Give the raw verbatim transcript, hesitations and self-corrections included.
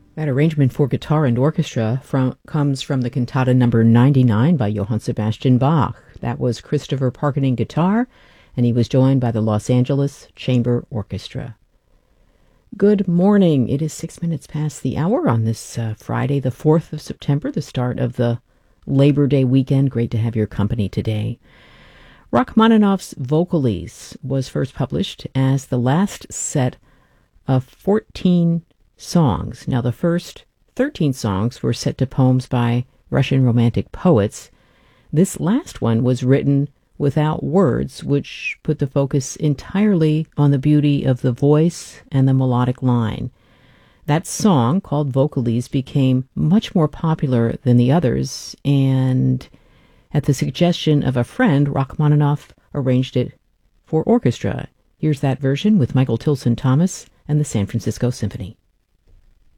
That arrangement for guitar and orchestra from, comes from the cantata number ninety-nine by Johann Sebastian Bach. That was Christopher Parkening guitar, and he was joined by the Los Angeles Chamber Orchestra. Good morning. It is six minutes past the hour on this uh, Friday, the fourth of September, the start of the Labor Day weekend. Great to have your company today. Rachmaninoff's Vocalese was first published as the last set of fourteen songs. Now, the first thirteen songs were set to poems by Russian Romantic poets. This last one was written without words, which put the focus entirely on the beauty of the voice and the melodic line. That song, called Vocalese, became much more popular than the others, and at the suggestion of a friend, Rachmaninoff arranged it for orchestra. Here's that version with Michael Tilson Thomas and the San Francisco Symphony.